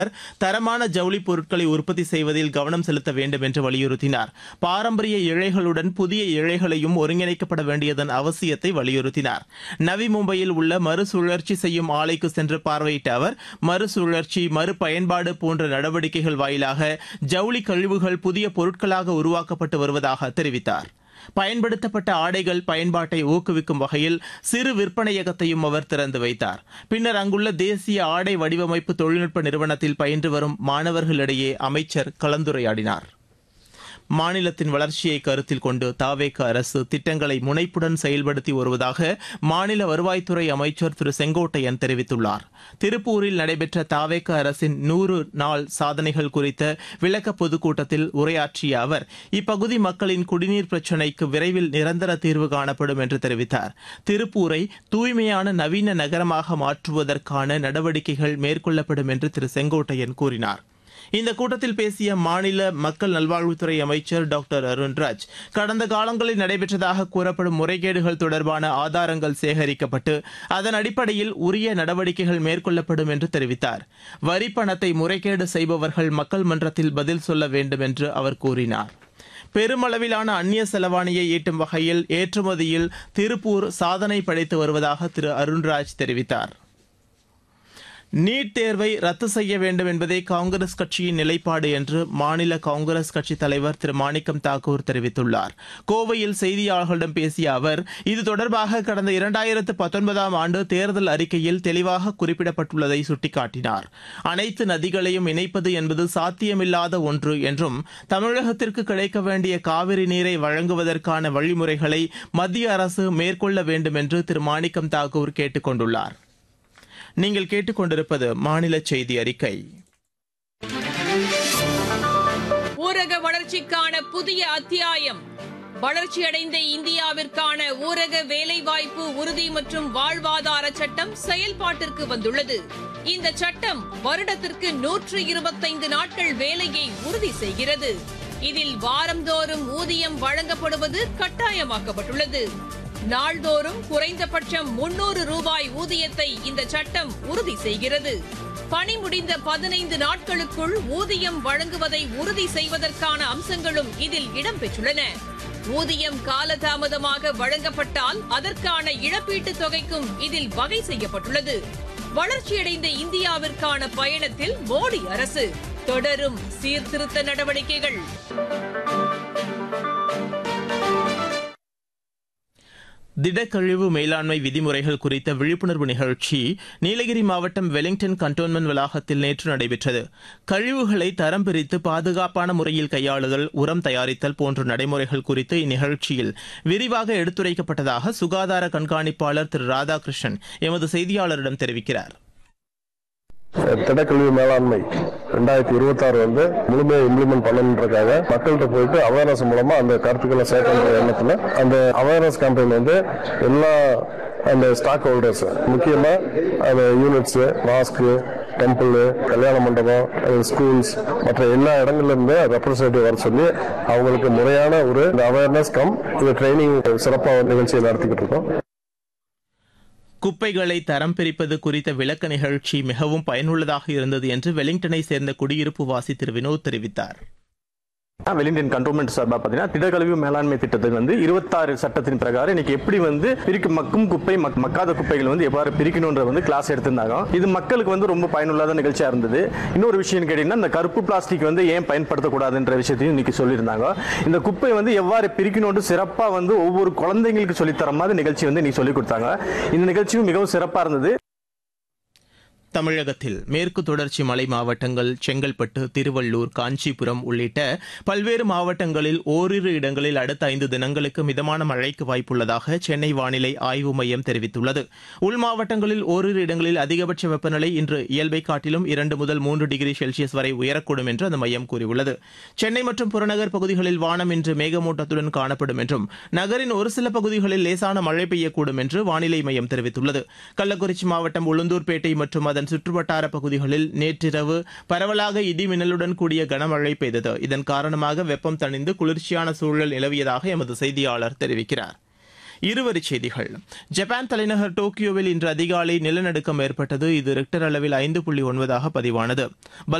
தரமான ஜவுளி பொருட்களை உற்பத்தி செய்வதில் கவனம் செலுத்த வேண்டும் என்று வலியுறுத்தினார். பாரம்பரிய இழைகளுடன் புதிய இழைகளையும் ஒருங்கிணைக்கப்பட வேண்டியதன் அவசியத்தை வலியுறுத்தினார். நவி மும்பையில் உள்ள மறுசுழற்சி செய்யும் ஆலைக்கு சென்று பார்வையிட்ட அவர் மறுசுழற்சி, மறுபயன்பாடு போன்ற நடவடிக்கைகள் வாயிலாக ஜவுளி கழிவுகள் புதிய பொருட்களாக உருவாக்கப்பட்டு வருவதாக தெரிவித்தார். பயன்படுத்தப்பட்ட ஆடைகள் பயன்பாட்டை ஊக்குவிக்கும் வகையில் சிறு விற்பனையகத்தையும் அவர் திறந்து வைத்தார். பின்னர் அங்குள்ள தேசிய ஆடை வடிவமைப்பு தொழில்நுட்ப நிறுவனத்தில் பயின்று வரும் மாணவர்களிடையே அமைச்சர் கலந்துரையாடினார். மாநிலத்தின் வளர்ச்சியை கருத்தில் கொண்டு தவேக அரசு திட்டங்களை முனைப்புடன் செயல்படுத்தி வருவதாக மாநில வருவாய்த்துறை அமைச்சர் திரு செங்கோட்டையன் தெரிவித்துள்ளார். திருப்பூரில் நடைபெற்ற தவேக அரசின் 100 நாள் சாதனைகள் குறித்த விளக்க பொதுக்கூட்டத்தில் உரையாற்றிய அவர் இப்பகுதி மக்களின் குடிநீர் பிரச்சினைக்கு விரைவில் நிரந்தர தீர்வு காணப்படும் என்று தெரிவித்தார். திருப்பூரை தூய்மையான நவீன நகரமாக மாற்றுவதற்கான நடவடிக்கைகள் மேற்கொள்ளப்படும் என்று திரு செங்கோட்டையன் கூறினார். இந்த கூட்டத்தில் பேசிய மாநில மக்கள் நல்வாழ்வுத்துறை அமைச்சர் டாக்டர் அருண்ராஜ், கடந்த காலங்களில் நடைபெற்றதாக கூறப்படும் முறைகேடுகள் தொடர்பான ஆதாரங்கள் சேகரிக்கப்பட்டு அதன் அடிப்படையில் உரிய நடவடிக்கைகள் மேற்கொள்ளப்படும் என்று தெரிவித்தார். வரி பணத்தை முறைகேடு செய்பவர்கள் மக்கள் மன்றத்தில் பதில் சொல்ல வேண்டும் என்று அவர் கூறினார். பெருமளவிலான அந்நிய செலவாணியை ஈட்டும் வகையில் ஏற்றுமதியில் திருப்பூர் சாதனை படைத்து வருவதாக திரு அருண்ராஜ் தெரிவித்தார். நீட் தேர்வை ரத்து செய்ய வேண்டும் என்பதே காங்கிரஸ் கட்சியின் நிலைப்பாடு என்று மாநில காங்கிரஸ் கட்சித் தலைவர் திரு மாணிக்கம் தாக்கூர் தெரிவித்துள்ளார். கோவையில் செய்தியாளர்களிடம் பேசிய அவர் இது தொடர்பாக கடந்த 2019ஆம் ஆண்டு தேர்தல் அறிக்கையில் தெளிவாக குறிப்பிடப்பட்டுள்ளதை சுட்டிக்காட்டினார். அனைத்து நதிகளையும் இணைப்பது என்பது சாத்தியமில்லாத ஒன்று என்றும் தமிழகத்திற்கு கிடைக்க வேண்டிய காவிரி நீரை வழங்குவதற்கான வழிமுறைகளை மத்திய அரசு மேற்கொள்ள வேண்டும் என்று திரு மாணிக்கம் தாக்கூர் கேட்டுக் கொண்டுள்ளார். நீங்கள் கேட்டுக்கொண்டிருப்பது மாநில செய்தி அறிக்கை. ஊரக வளர்ச்சிக்கான புதிய அத்தியாயம். வளர்ச்சியடைந்த இந்தியாவிற்கான ஊரக வேலைவாய்ப்பு உறுதி மற்றும் வாழ்வாதார சட்டம் செயல்பாட்டிற்கு வந்துள்ளது. இந்த சட்டம் வருடத்திற்கு 125 நாட்கள் வேலையை உறுதி செய்கிறது. இதில் வாரந்தோறும் ஊதியம் வழங்கப்படுவது கட்டாயமாக்கப்பட்டுள்ளது. நாள்தோறும் குறைந்தபட்சம் 300 ரூபாய் ஊதியத்தை இந்த சட்டம் உறுதி செய்கிறது. பணி முடிந்த 15 நாட்களுக்குள் ஊதியம் வழங்குவதை உறுதி செய்வதற்கான அம்சங்களும் இதில் இடம்பெற்றுள்ளன. ஊதியம் காலதாமதமாக வழங்கப்பட்டால் அதற்கான இழப்பீட்டுத் தொகைக்கும் இதில் வகை செய்யப்பட்டுள்ளது. வளர்ச்சியடைந்த இந்தியாவிற்கான பயணத்தில் மோடி அரசு தொடரும் சீர்திருத்த நடவடிக்கைகள். திடக்கழிவு மேலாண்மை விதிமுறைகள் குறித்த விழிப்புணர்வு நிகழ்ச்சி நீலகிரி மாவட்டம் வெலிங்டன் கண்டோன்மென்ட் வளாகத்தில் நேற்று நடைபெற்றது. கழிவுகளை தரம் பிரித்து பாதுகாப்பான முறையில் கையாளுதல், உரம் தயாரித்தல் போன்ற நடைமுறைகள் குறித்து இந்நிகழ்ச்சியில் விரிவாக எடுத்துரைக்கப்பட்டதாக சுகாதார கண்காணிப்பாளர் திரு ராதாகிருஷ்ணன் எமது செய்தியாளரிடம் தெரிவிக்கிறார். திடக்கழிவு மேலாண்மை 2026 முழுமையாக இம்ப்ளிமெண்ட் பண்ணணுன்றதுக்காக மக்கள்கிட்ட போயிட்டு அவேர்னஸ் மூலமா அந்த கருத்துக்களை சேர்க்கின்ற எண்ணத்துல அந்த அவேர்னஸ் கேம்பெயின் எல்லா அந்த ஸ்டாக் ஹோல்டர்ஸ், முக்கியமா அந்த யூனிட்ஸ், மாஸ்க், டெம்பிள், கல்யாண மண்டபம், ஸ்கூல்ஸ் மற்ற எல்லா இடங்கள்ல இருந்து ரெப்ரஸன்டேட்டிவ் வர சொல்லி அவங்களுக்கு முறையான ஒரு அவேர்னஸ் ட்ரைனிங் சிறப்பாக நிகழ்ச்சியை நடத்திக்கிட்டு இருக்கோம். குப்பைகளை தரம் பிரிப்பது குறித்த விளக்க நிகழ்ச்சி மிகவும் பயனுள்ளதாக இருந்தது என்று வெலிங்டனை சேர்ந்த குடியிருப்பு வாசி திரு வினோத் தெரிவித்தார். வெலிங்டன் கண்டோன்மென்ட் சார்பா பாத்தீங்கன்னா திடக்கழிவு மேலாண்மை திட்டத்துக்கு 26 சட்டத்தின் பிரகாரம் இன்னைக்கு எப்படி மக்கும் குப்பை மக்காத குப்பைகள் எவ்வாறு பிரிக்கணும்ன்ற கிளாஸ் எடுத்திருந்தாங்க. இது மக்களுக்கு ரொம்ப பயனுள்ளத நிகழ்ச்சியா இருந்தது. இன்னொரு விஷயம் கேட்டீங்கன்னா இந்த கருப்பு பிளாஸ்டிக் ஏன் பயன்படுத்தக்கூடாதுன்ற விஷயத்தையும் இன்னைக்கு சொல்லியிருந்தாங்க. இந்த குப்பை எவ்வாறு பிரிக்கணும்னு சிறப்பா ஒவ்வொரு குழந்தைங்களுக்கு சொல்லித்தர மாதிரி நிகழ்ச்சி இன்னைக்கு சொல்லிக் கொடுத்தாங்க. இந்த நிகழ்ச்சியும் மிகவும் சிறப்பா இருந்தது. தமிழகத்தில் மேற்கு தொடர்ச்சி மலை மாவட்டங்கள், செங்கல்பட்டு, திருவள்ளூர், காஞ்சிபுரம் உள்ளிட்ட பல்வேறு மாவட்டங்களில் ஓரிரு இடங்களில் அடுத்த 5 தினங்களுக்கு மிதமான மழைக்கு வாய்ப்புள்ளதாக சென்னை வானிலை ஆய்வு மையம் தெரிவித்துள்ளது. உள் மாவட்டங்களில் ஓரிரு இடங்களில் அதிகபட்ச வெப்பநிலை இன்று இயல்பை காட்டிலும் 2 முதல் 3 டிகிரி செல்சியஸ் வரை உயரக்கூடும் என்று அந்த மையம் கூறியுள்ளது. சென்னை மற்றும் புறநகர் பகுதிகளில் வானம் இன்று மேகமூட்டத்துடன் காணப்படும் என்றும் நகரின் ஒரு சில பகுதிகளில் லேசான மழை பெய்யக்கூடும் என்று வானிலை மையம் தெரிவித்துள்ளது. கள்ளக்குறிச்சி மாவட்டம் உளுந்தூர்பேட்டை மற்றும் அதன் சுற்றுவட்டார பகுதிகளில் நேற்றிரவு பரவலாக இடி மின்னலுடன் கூடிய கனமழை பெய்தது. இதன் காரணமாக வெப்பம் தணிந்து குளிர்ச்சியான சூழல் நிலவியதாக எமது செய்தியாளர் தெரிவிக்கிறார். இருவரிச் செய்திகள். ஜப்பான் தலைநகர் டோக்கியோவில் இன்று அதிகாலை நிலநடுக்கம் ஏற்பட்டது. இது ரிக்டர் அளவில் 5.9 பதிவானது.